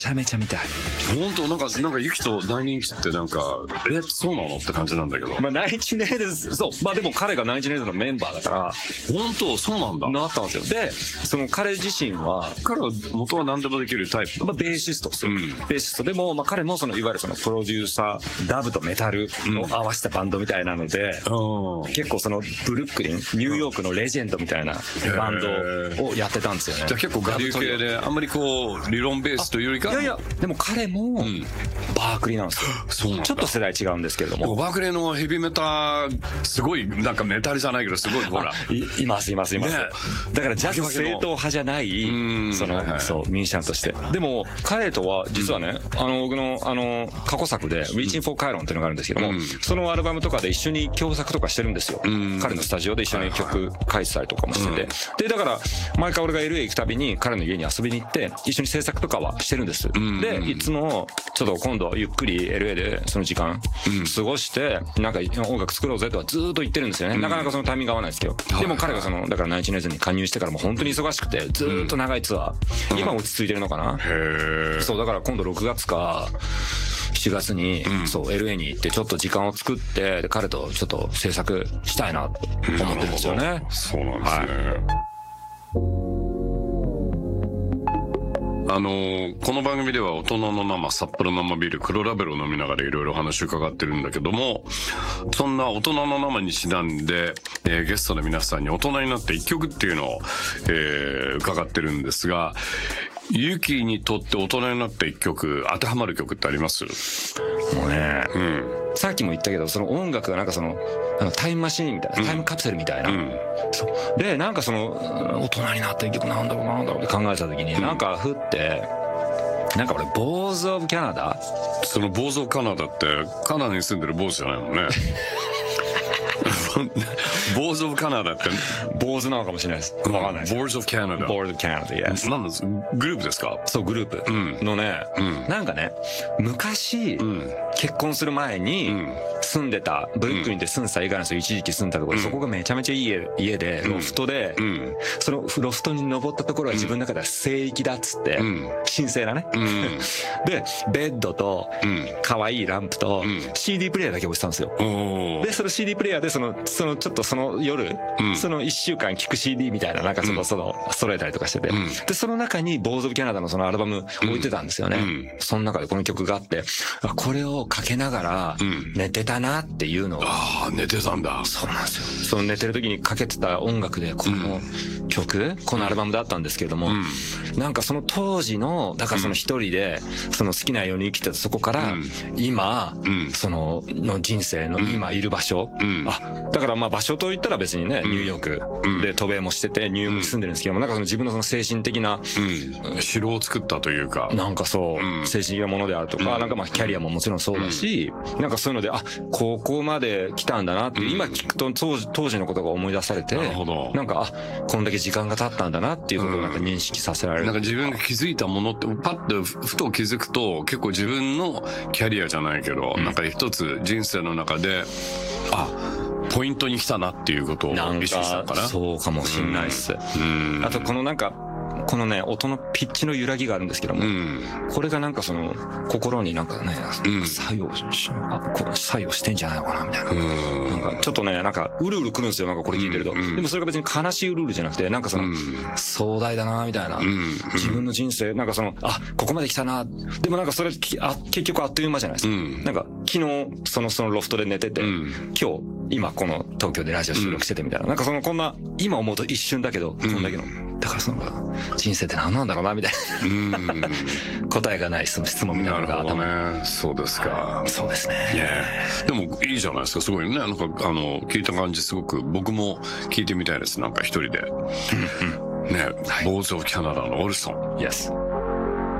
ちゃめちゃ見たい。 本当なんかユキと大人気ってなんかそうなのって感じなんだけど。 まあナイチネイルズ、そうまあでも彼がナイチネイルズのメンバーだから本当そうなんだ。 なったんですよ。でその彼自身は彼は元は何でもできるタイプ。 まあベーシストですよ、ベーシストでも、まあ、彼もそのいわゆるそのプロデューサーダブとメタルを合わせたバンドみたいなので、結構そのブルックリンニューヨークのレジェンドみたいなバンドをやってたんですよね。 じゃあ結構我流系であんまりこう理論ベースというよりか、 いやでも彼もバークリーなんですよ。 そうなんだ。 ちょっと世代違うんですけれども、 バークリーのヘビメタすごいなんかメタルじゃないけどすごいほらいます、ね、だからジャズ正統派じゃないその、そうミュージシャンとして。でも彼とは実はね、僕の過去作で Reaching for Chiron っていうのがあるんですけども、そのアルバムとかで一緒に共作とかしてるんですよ。彼のスタジオで一緒に曲書いてたりとかもしてて、でだから毎回俺が LA 行くたびに彼の家に遊びに行って一緒に制作とかはしてるんです。でいつもちょっと今度ゆっくり LA でその時間過ごしてなんか音楽作ろうぜとはずーっと言ってるんですよね。なかなかそのタイミング合わないですけど、でも彼がそのだからナイチネイルズに加入してからも本当に忙しくてずーっと長いツアー、今落ち着いてるのかな。そうだから今度6月か7月に、そう LA に行ってちょっと時間を作って彼とちょっと制作したいなと思ってるんですよね。 そうなんですね。この番組では大人の生、札幌生ビール、黒ラベルを飲みながらいろいろ話を伺ってるんだけども、そんな大人の生にちなんで、ゲストの皆さんに大人になって一曲っていうのを、伺ってるんですが、ユキにとって大人になって一曲当てはまる曲ってあります？ もうね、さっきも言ったけどその音楽がなんかそのタイムマシーンみたいな、タイムカプセルみたいな、そうでなんかその大人になった一曲なんだろうって考えた時に、なんかふってなんか俺ボーズ・オブ・キャナダ、 そのボーズ・オブ・カナダってカナダに住んでる坊主じゃないもんね。ボーズ・オブ・カナダって坊主なのかもしれないです。わかんないです。 ボーズ・オブ・キャナダ。 ボーズ・オブ・キャナダ、yes。 なんですグループですか？ そうグループのね、なんかね昔、結婚する前に住んでたブルックリンで住んでた以外の人一時期住んでたところ、そこがめちゃめちゃいい家でロフトで、そのロフトに登ったところは自分の中では聖域だっつって、神聖なね、でベッドと可愛いランプと CD プレイヤーだけ置いてたんですよ。でその CD プレイヤーでそのちょっとその夜、その1週間聴く CD みたいななんかその揃えたりとかしてて、でその中にボーズ・オブ・キャナダのそのアルバム置いてたんですよね。その中でこの曲があって、これをかけながら寝てたなっていうのを、 寝てたんだ。 そうなんですよ。その寝てる時にかけてた音楽でこの曲、このアルバムだったんですけれども、なんかその当時のだからその一人でその好きなように生きてたそこから今その人生の今いる場所、だからまあ場所といったら別にねニューヨークで渡米もしててニューヨークに住んでるんですけども、なんかその自分のその精神的な城を作ったというか、 なんかそう精神的なものであるとか、なんかまあキャリアももちろんそうだし、なんかそういうのでここまで来たんだなって今聞くと当時のことが思い出されて、なんかこんだけ時間が経ったんだなっていうことをなんか認識させられる。 なんか自分が気づいたものってパッとふと気づくと結構自分のキャリアじゃないけど、なんか一つ人生の中でポイントに来たなっていうことを意識したのかな。そうかもしんないっす。あとこのなんかこのね音のピッチの揺らぎがあるんですけども、これがなんかその心になんかね、作用してんじゃないのかなみたいな、なんかちょっとねなんかうるうるくるんですよ、なんかこれ聞いてると、でもそれが別に悲しいうるうるじゃなくて、なんかその、壮大だなみたいな、自分の人生なんかそのここまで来たな、でもなんかそれ結局あっという間じゃないですか。なんか昨日そのロフトで寝てて、今この東京でラジオ収録しててみたいな、なんかそのこんな今思うと一瞬だけどこんだけの、だからその人生って何なんだろうなみたいな答えがないその質問みたいなのが頭に。そうですか。そうですね。でもいいじゃないですか、すごいね。なんか聞いた感じすごく僕も聞いてみたいです。なんか一人でね、ボーズ・オブ・キャナダのオルソン。 Yes。